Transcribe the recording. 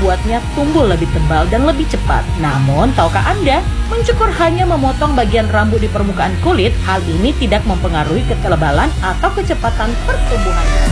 membuatnya tumbuh lebih tebal dan lebih cepat. Namun, tahukah Anda, mencukur hanya memotong bagian rambut di permukaan kulit, hal ini tidak mempengaruhi ketebalan atau kecepatan pertumbuhan.